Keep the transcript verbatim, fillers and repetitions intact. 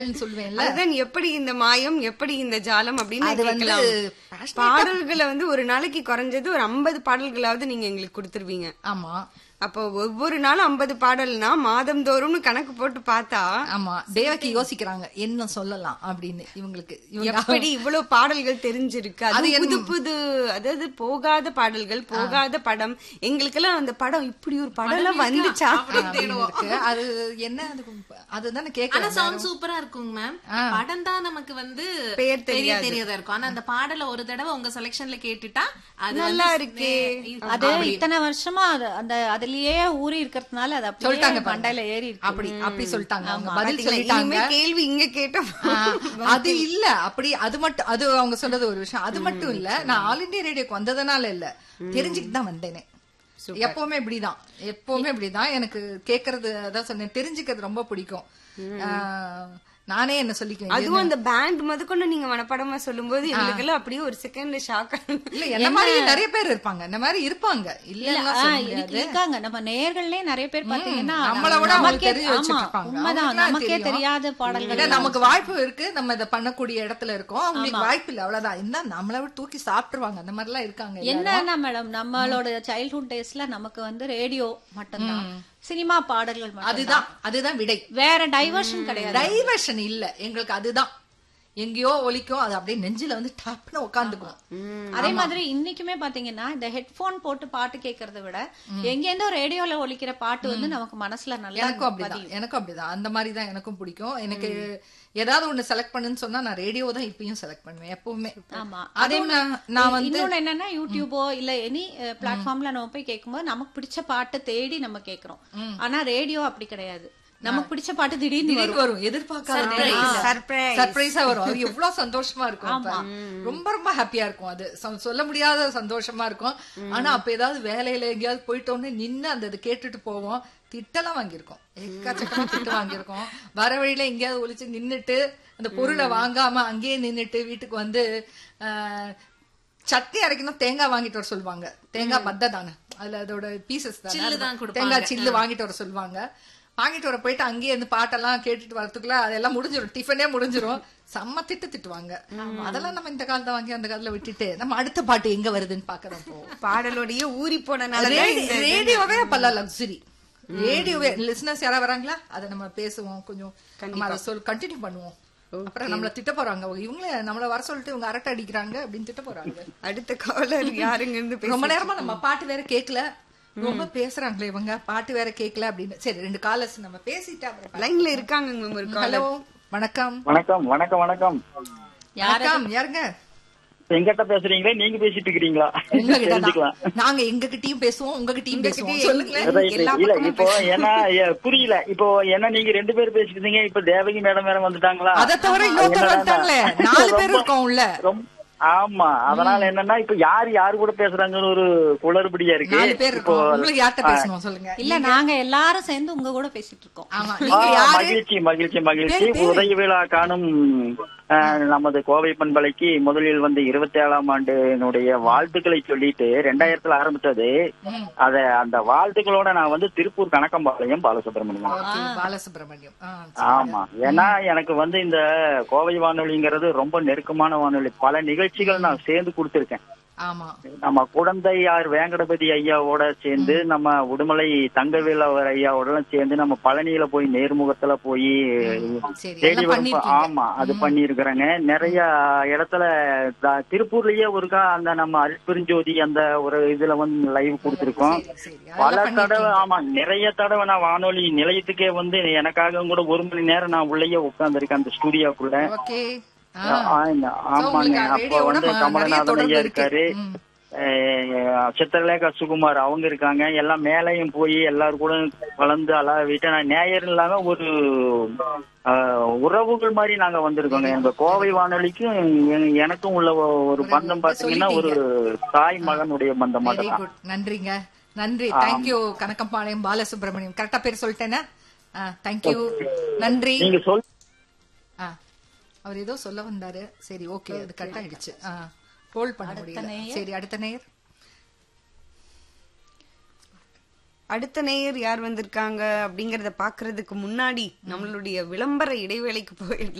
சொல்லுவேன்ல. அதுதான் எப்படி இந்த மாயம் எப்படி இந்த ஜாலம் அப்படின்னு அது வந்து கேட்கலாம். பாடல்களை வந்து ஒரு நாளைக்கு குறைஞ்சது ஒரு ஐம்பது பாடல்களாவது நீங்க எங்களுக்கு கொடுத்துருவீங்க. ஆமா. அப்போ ஒவ்வொரு நாளும் ஐம்பது பாடல்னா மாதம் தோறும்னு கணக்கு போட்டு பார்த்தா ஆமா தேவகி யோசிக்கிறாங்க என்ன சொல்லலாம் அப்படின்னு. இவங்களுக்கு எப்படி இவ்வளவு பாடல்கள் தெரிஞ்சிருக்கு. அது புது புது அதாவது போகாத பாடல்கள் போகாத படம். எங்களுக்கெல்லாம் அந்த படம் இப்படி ஒரு படம் எல்லாம் வந்துச்சா இருக்கு. அது என்ன அதுதானே கேட்க சவுண்ட் சூப்பரா இருக்குங்க மேம். படம் தான் நமக்கு வந்து பேர் தெரிய தெரியாதா இருக்கும். ஆனா அந்த பாடல ஒரு தடவை உங்க செலக்ஷன்ல கேட்டுட்டா அது நல்லா இருக்கே. அது இத்தனை வருஷமா அந்த அதுலயே ஊறி இருக்கிறதுனால அது சொல்லிட்டாங்க பண்டையில ஏறி இருக்கு. அப்படி அப்படி சொல்லிட்டாங்க. அவங்க பதில் சொல்லிட்டாங்க. கேள்வி இங்க கேட்டோம். அது இல்ல அப்படி அது மட்டும் அது அவங்க சொல்றது ஒரு விஷயம். அது மட்டும் இல்ல நான் ஆல் இண்டியா ரேடியோக்கு வந்ததுனால இல்ல தெரிஞ்சுக்கிட்டு தான் வந்தேனே. எப்பவுமே இப்படிதான் எப்பவுமே இப்படிதான் எனக்கு கேக்குறது அதான் சொன்னேன் தெரிஞ்சுக்கிறது ரொம்ப பிடிக்கும். நானே என்ன சொல்லிக்குவேன். அதுவும் அந்த பேண்ட் முதற்கொண்டு நீங்க மனப்படமா சொல்லும் போது எங்களுக்கு எல்லாம் அப்படியே ஒரு செகண்ட்ல ஷாக். இல்ல என்ன மாதிரி நிறைய பேர் இருப்பாங்க இந்த மாதிரி இருப்பாங்க. இல்ல இருக்காங்க நம்ம நேயர்கள்லயே நிறைய பேர் பாத்தீங்கன்னா நம்மள விட அவங்க தெரிஞ்சு வச்சிருப்பாங்க. உண்மைதான் நமக்கே தெரியாத பாடல்கள். நமக்கு வாய்ப்பு இருக்கு நம்ம இத பண்ணக்கூடிய இடத்துல இருக்கோம். அவங்களுக்கு வாய்ப்பு இல்ல அவ்வளவுதான். என்ன நம்மள விட தூக்கி சாப்பிட்டுருவாங்க அந்த மாதிரி எல்லாம் இருக்காங்க. என்னன்னா மேடம் நம்மளோட சைல்ட்ஹுட் டேஸ்ல நமக்கு வந்து ரேடியோ மட்டும்தான் சினிமா பாடல்கள். அதுதான் அதுதான் விடை. வேற டைவர்ஷன் கிடையாது. டைவர்ஷன் இல்ல எங்களுக்கு. அதுதான் எங்கேயோ ஒலிக்கும் அது அப்படியே நெஞ்சில வந்து டப்னு உட்காந்துக்கும். அதே மாதிரி இன்னைக்குமே பாத்தீங்கன்னா இந்த ஹெட்போன் போட்டு பாட்டு கேட்கறத விட எங்கேருந்தோ ரேடியோல ஒலிக்கிற பாட்டு வந்து நமக்கு மனசுல நல்லா. எனக்கும் அப்படிதான் எனக்கும் அப்படிதான் அந்த மாதிரி தான் எனக்கும் பிடிக்கும். எனக்கு ஏதாவது ஒண்ணு செலக்ட் பண்ணுன்னு சொன்னா நான் ரேடியோ தான் இப்பயும் செலக்ட் பண்ணுவேன் எப்பவுமே. ஆமா அதே நான் வந்து இன்னொன்னு என்னன்னா யூடியூபோ இல்ல எனி பிளாட்ஃபார்ம்ல நம்ம போய் கேட்கும்போது நமக்கு பிடிச்ச பாட்டு தேடி நம்ம கேக்குறோம். ஆனா ரேடியோ அப்படி கிடையாது. நமக்கு பிடிச்ச பாட்டு திடீர்னு வரும். எதிர்பார்க்காத சர்ப்ரைஸா வரும். அது எவ்வளவு சந்தோஷமா இருக்கும். ரொம்ப ரொம்ப ஹாப்பியா இருக்கும். அது சொல்ல முடியாத சந்தோஷமா இருக்கும். ஆனா அப்ப ஏதாவது வேலையில எங்கேயாவது போயிட்டோன்னு நின்னு அந்த கேட்டுட்டு போவோம். திட்டெல்லாம் வாங்கியிருக்கோம். எக்கச்சக்கமா திட்டு வாங்கியிருக்கோம். வர வழியில எங்கேயாவது ஒழிச்சு நின்னுட்டு அந்த பொருளை வாங்காம அங்கேயே நின்னுட்டு வீட்டுக்கு வந்து சட்னி அரைக்கணும் தேங்காய் வாங்கிட்டு வர சொல்லுவாங்க. தேங்காய் பத்தை தானே அதுல அதோட பீசஸ் தான். தேங்காய் சில்லு வாங்கிட்டு வர சொல்லுவாங்க. வாங்கிட்டு வர போயிட்டு அங்கேயே இருந்து பாட்டெல்லாம் கேட்டுட்டு வரதுக்குள்ள அதெல்லாம் முடிஞ்சிடும். டிஃபனே முடிஞ்சிடும். செம்ம திட்டு திட்டுவாங்க. அதெல்லாம் நம்ம இந்த காலத்தை வாங்கி அந்த காலத்துல விட்டுட்டு நம்ம அடுத்த பாட்டு எங்க வருதுன்னு பாக்கதான் போவோம். பாடலோடய ஊறி போன ரேடியோவே அப்பெல்லாம் லக்ஸுரி. ரேடியோவே லிசனர்ஸ் யாரா வராங்களா அதை நம்ம பேசுவோம் கொஞ்சம் நம்ம சொல் கண்டினியூ பண்ணுவோம். அப்புறம் நம்மள திட்ட போறாங்க. இவங்களே நம்மள வர சொல்லிட்டு இவங்க அரட்டை அடிக்கிறாங்க அப்படின்னு திட்ட போறாங்க. அடுத்த காலர் யாருங்க இருந்து ரொம்ப நேரமா நம்ம பாட்டு வேற கேட்கல. ரொம்ப பேசுறாங்களே இவங்க பாட்டு வேற கேட்கல அப்படின்னு. சரி ரெண்டு காலர்ஸ் நம்ம பேசிட்டு அப்புறம் லைன்ல இருக்காங்க. ஹலோ வணக்கம் வணக்கம் வணக்கம் வணக்கம் வணக்கம் யாருங்க எங்கிட்ட பேசுறீங்களா நீங்க பேசிட்டு இருக்கீங்களா? நாங்க எங்க கிட்டயும் பேசுவோம் உங்ககிட்டயும் பேசுவோம். சொல்லுங்க. இல்ல இப்போ என்ன புரியல. இப்போ என்ன நீங்க ரெண்டு பேரும் பேசிட்டு இருந்தீங்க. இப்ப தேவகி மேடம் வேற வந்துட்டாங்களா? அதை தவிர இன்னொருத்தர் வந்துட்டாங்களே. நாலு பேர் இருக்கோம் உள்ள. ஆமா அதனால என்னன்னா இப்ப யாரு யாரு கூட பேசுறாங்கன்னு ஒரு குளறுபடியா இருக்கு. நாலு பேர் இருக்கோம். உங்களுக்கு யார்கிட்ட பேசணும் சொல்லுங்க. இல்ல நாங்க எல்லாரும் சேர்ந்து உங்க கூட பேசிட்டு இருக்கோம். மகிழ்ச்சி மகிழ்ச்சி மகிழ்ச்சி. உதய விழா காணும் நமது கோவை பண்பலைக்கு முதலில் வந்து இருபத்தி ஏழாம் ஆண்டினுடைய வாழ்த்துக்களை சொல்லிட்டு ரெண்டாயிரத்துல ஆரம்பிச்சது. அத அந்த வாழ்த்துக்களோட நான் வந்து திருப்பூர் கணக்கம்பாளையம் பாலசுப்ரமணியம் பாலசுப்ரமணியம் ஆமா. ஏன்னா எனக்கு வந்து இந்த கோவை வானொலிங்கிறது ரொம்ப நெருக்கமான வானொலி. பல நிகழ்ச்சிகள் நான் சேர்ந்து கொடுத்திருக்கேன். நம்ம குழந்தையார் வேங்கடபதி ஐயாவோட சேர்ந்து நம்ம உடுமலை தங்கவேலவர் ஐயாவோட எல்லாம் சேர்ந்து நம்ம பழனியில போய் நேர்முகத்துல போய் தேடி ஆமா அது பண்ணிருக்கிறேங்க. நிறைய இடத்துல திருப்பூர்லயே ஒருக்கா அந்த நம்ம அருட்பெருஞ்சோதி அந்த ஒரு இதுல வந்து லைவ் கொடுத்திருக்கோம். பல தடவை ஆமா நிறைய தடவை நான் வானொலி நிலையத்துக்கே வந்து எனக்காக கூட ஒரு மணி நேரம் நான் உள்ளேயே உட்கார்ந்துருக்கேன் அந்த ஸ்டுடியோக்குள்ள. ஆமாங்க. அப்ப வந்து கமலநாதன் ஐயா இருக்காரு, சித்திரலேகா சுகுமார் அவங்க இருக்காங்க. எல்லாம் மேலையும் போய் எல்லாரும் கூட கலந்து அழகா விட்டு நான் நேயர் இல்லாம ஒரு உறவுகள் மாதிரி நாங்க வந்திருக்கோங்க. எங்க கோவை வானொலிக்கும் எனக்கும் உள்ள ஒரு பந்தம் பாத்தீங்கன்னா ஒரு தாய் மகனுடைய பந்தம் மட்டும். நன்றிங்க நன்றி. தேங்க்யூ கணக்கம்பாளையம் பாலசுப்ரமணியம். கரெக்டா பேர் சொல்லிட்டேன்னா தேங்க்யூ நன்றி. நீங்க சொல் அவர் ஏதோ சொல்ல வந்தாரு. சரி ஓகே அது கட் ஆயிடுச்சு. ஹோல்ட் பண்ண முடியல. சரி அடுத்த நேயர் அடுத்த நேயர் யார் வந்திருக்காங்க அப்படிங்கறத பாக்குறதுக்கு முன்னாடி நம்மளுடைய விளம்பர இடைவேளைக்கு போயிடலாம்.